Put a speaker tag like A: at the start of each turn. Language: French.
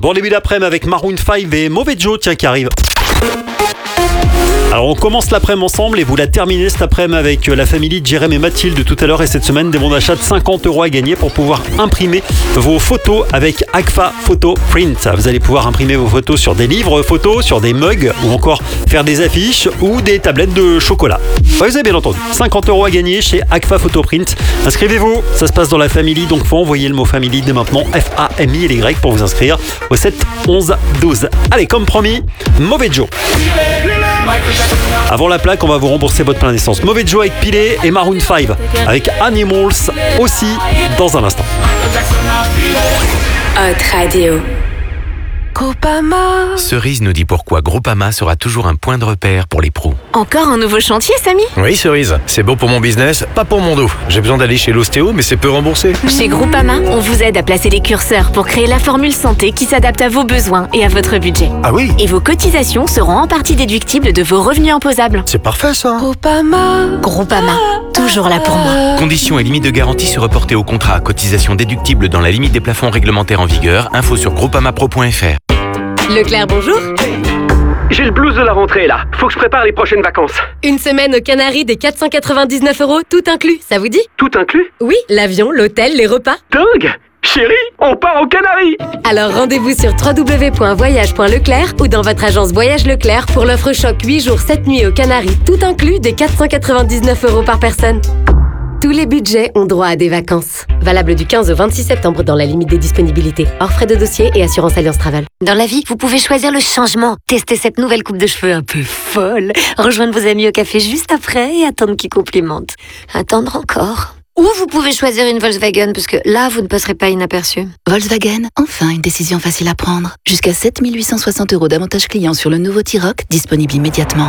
A: Bon début d'après-midi avec Maroon 5 et Mauvais Joe, tiens, qui arrive. Alors on commence l'après-midi ensemble et vous la terminez cet après-midi avec la famille de Jérém et Mathilde tout à l'heure, et cette semaine des bons d'achat de 50 € à gagner pour pouvoir imprimer vos photos avec Agfa Photo Print. Vous allez pouvoir imprimer vos photos sur des livres photos, sur des mugs ou encore faire des affiches ou des tablettes de chocolat. Ouais, vous avez bien entendu, 50 € à gagner chez Agfa Photo Print. Inscrivez-vous, ça se passe dans la famille, donc faut envoyer le mot family dès maintenant, FAMILY pour vous inscrire au 7 11 12. Allez, comme promis, Mauvais Joe. Avant la plaque, on va vous rembourser votre plein d'essence. Mauvais Joe avec Pilé et Maroon 5 avec Animals aussi dans un instant.
B: Hot Radio.
C: Groupama.
D: Cerise nous dit pourquoi Groupama sera toujours un point de repère pour les pros.
B: Encore un nouveau chantier, Samy?
E: Oui, Cerise, c'est beau pour mon business, pas pour mon dos. J'ai besoin d'aller chez l'ostéo, mais c'est peu remboursé.
B: Chez Groupama, on vous aide à placer les curseurs pour créer la formule santé qui s'adapte à vos besoins et à votre budget.
E: Ah oui?
B: Et vos cotisations seront en partie déductibles de vos revenus imposables.
E: C'est parfait ça.
C: Groupama.
B: Groupama, toujours là pour moi.
D: Conditions et limites de garantie se reporter au contrat. Cotisation déductible dans la limite des plafonds réglementaires en vigueur. Info sur groupamapro.fr.
F: Leclerc, bonjour.
G: J'ai le blues de la rentrée là, faut que je prépare les prochaines vacances.
F: Une semaine aux Canaries des 499 €, tout inclus, ça vous dit?
G: Tout inclus?
F: Oui, l'avion, l'hôtel, les repas.
G: Dingue! Chérie, on part aux Canaries!
F: Alors rendez-vous sur www.voyage.leclerc ou dans votre agence Voyage Leclerc pour l'offre choc 8 jours 7 nuits aux Canaries, tout inclus des 499 € par personne. Tous les budgets ont droit à des vacances. Valable du 15 au 26 septembre dans la limite des disponibilités. Hors frais de dossier et assurance Alliance Travel.
H: Dans la vie, vous pouvez choisir le changement. Testez cette nouvelle coupe de cheveux un peu folle. Rejoindre vos amis au café juste après et attendre qu'ils complimentent. Attendre encore. Ou vous pouvez choisir une Volkswagen parce que là, vous ne passerez pas inaperçu.
I: Volkswagen, enfin une décision facile à prendre. Jusqu'à 7 860 € d'avantages clients sur le nouveau T-Roc, disponible immédiatement.